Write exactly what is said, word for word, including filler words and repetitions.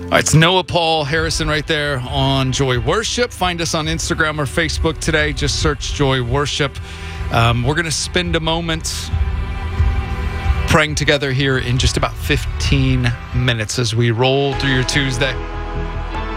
All right, it's Noah Paul Harrison right there on Joy Worship. Find us on Instagram or Facebook today. Just search Joy Worship. Um, we're going to spend a moment praying together here in just about fifteen minutes as we roll through your Tuesday.